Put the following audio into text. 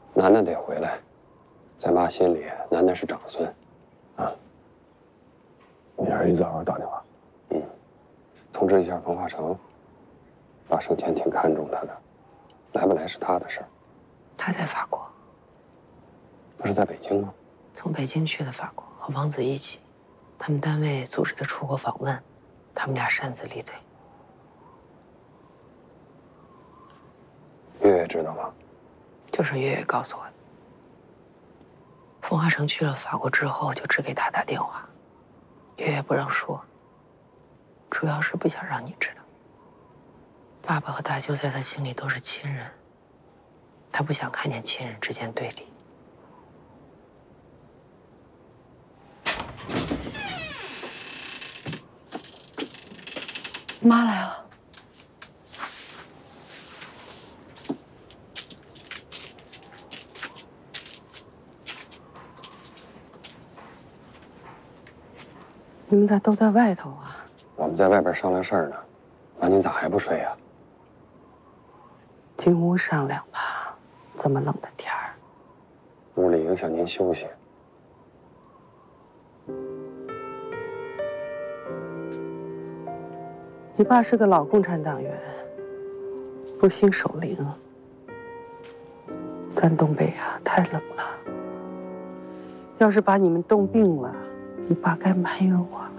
楠楠得回来，在妈心里，楠楠是长孙。啊， 明儿一早打电话。 通知一下冯化成，爸生前挺看重他的，来不来是他的事儿。 他在法国， 不是在北京吗？ 从北京去的法国，和王子一起，他们单位组织的出国访问，他们俩擅自离队。 月月知道吗？ 就是月月告诉我的。冯化成去了法国之后，就只给他打电话，月月不让说，主要是不想让你知道。爸爸和大舅在他心里都是亲人，他不想看见亲人之间对立。妈来了。你们咋都在外头啊？ 我们在外边商量事儿呢，妈您咋还不睡呀？ 进屋商量吧，这么冷的天儿。 屋里影响您休息。 你爸是个老共产党员，不兴守灵。咱东北啊，太冷了。要是把你们冻病了，你爸该埋怨我了。